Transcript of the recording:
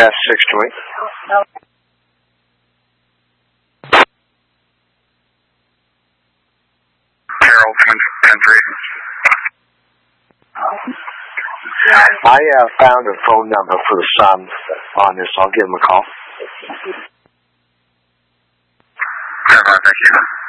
628. Harold, 10-3. I found a phone number for the son on this. I'll give him a call. Thank you.